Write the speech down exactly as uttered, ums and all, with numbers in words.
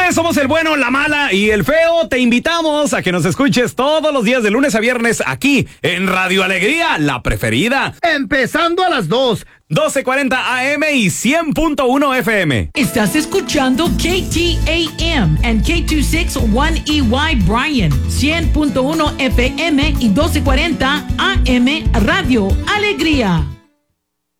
Señores, somos el bueno, la mala y el feo. Te invitamos a que nos escuches todos los días de lunes a viernes aquí en Radio Alegría, la preferida. Empezando a las dos. doce cuarenta A M y cien punto uno F M. Estás escuchando K T A M and K dos sesenta y uno E Y Bryan, cien punto uno F M y doce cuarenta A M Radio Alegría.